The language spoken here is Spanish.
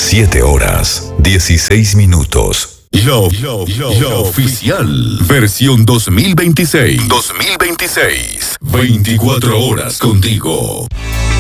7 horas, 16 minutos. La oficial, versión 2026. 24 horas contigo.